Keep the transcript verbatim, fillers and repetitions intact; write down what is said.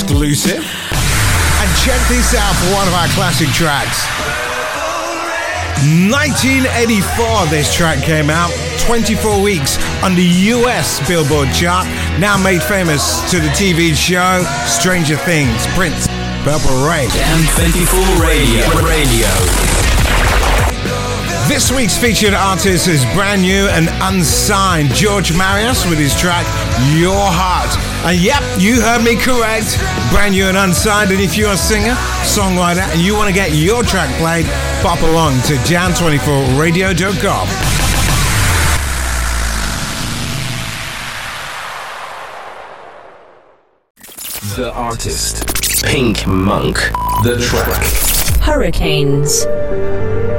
exclusive. And check this out for one of our classic tracks. nineteen eighty-four this track came out, twenty-four weeks on the U S Billboard chart, now made famous to the T V show Stranger Things. Prince, Purple Rain. Jam twenty-four Radio. Radio. This week's featured artist is brand new and unsigned, George Marius with his track Your Heart. And yep, you heard me correct, brand new and unsigned. And if you're a singer, songwriter, and you want to get your track played, pop along to jam twenty-four radio dot com. The artist, Pink Monk. The track, Hurricanes.